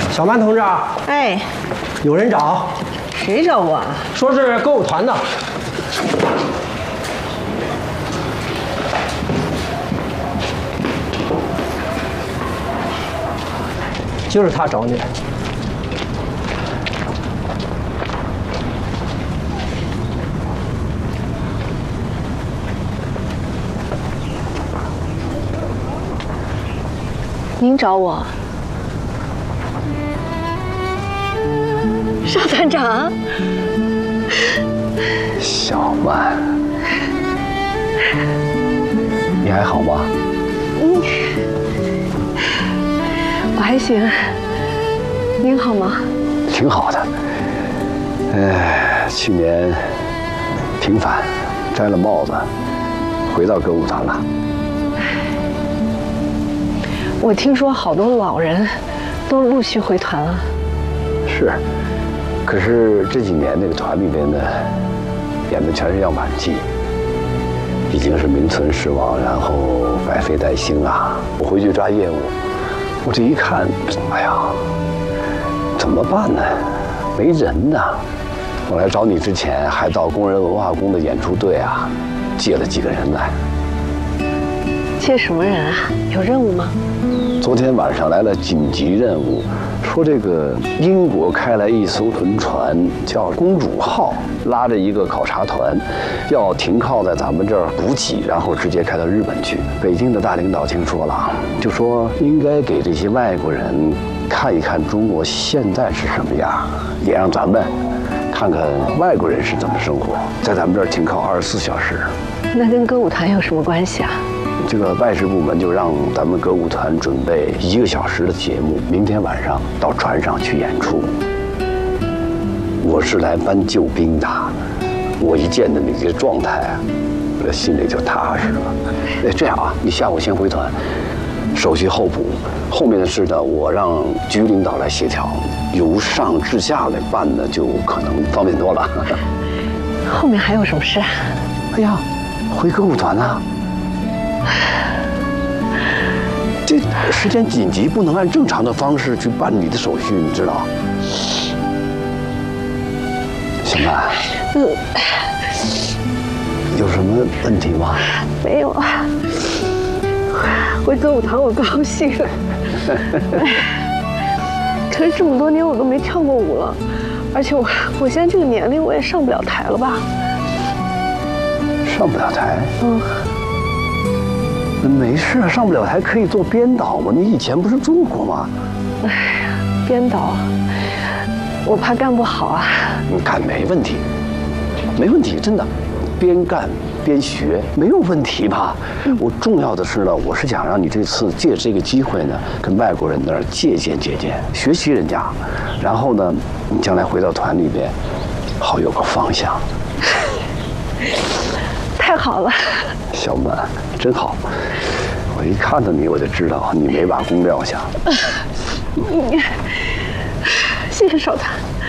小曼同志啊， 哎， 有人找， 谁找我啊？ 说是歌舞团的。就是他找你。 您找我？邵团长， 小曼，你还好吗？ 我还行。您好吗？ 挺好的。去年平反，摘了帽子，回到歌舞团了。 我听说好多老人都陆续回团了。 是，可是这几年那个团里边呢，演的全是样板戏，已经是名存实亡，然后百废待兴啊。我回去抓业务，我这一看，哎呀，怎么办呢？没人呐！我来找你之前，还到工人文化宫的演出队啊，借了几个人来。 借什么人啊？有任务吗？ 昨天晚上来了紧急任务，说这个英国开来一艘轮船，叫公主号，拉着一个考察团，要停靠在咱们这儿补给，然后直接开到日本去。北京的大领导听说了，就说应该给这些外国人看一看中国现在是什么样，也让咱们看看外国人是怎么生活，在咱们这儿停靠24小时。 那跟歌舞团有什么关系啊？ 这个外事部门就让咱们歌舞团准备1个小时的节目，明天晚上到船上去演出。我是来搬救兵的，我一见到你这状态啊，我这心里就踏实了。这样啊，你下午先回团，手续后补，后面的事呢，我让局领导来协调，由上至下来办呢，就可能方便多了。 后面还有什么事啊？ 哎呀，回歌舞团啊！这时间紧急，不能按正常的方式去办理的手续，你知道？小曼，有什么问题吗？ 没有啊。回歌舞团我高兴。可是这么多年我都没跳过舞了，而且我现在这个年龄我也上不了台了吧？ 上不了台？没事啊，上不了台可以做编导嘛。你以前不是做过吗？ 哎呀，编导，我怕干不好啊。 你干没问题，没问题，真的，边干边学没有问题吧？我重要的是呢，我是想让你这次借这个机会呢，跟外国人那儿借鉴，学习人家，然后呢，你将来回到团里边，好有个方向。 太好了， 小曼，真好。我一看到你，我就知道你没把工撂下。 谢谢邵团。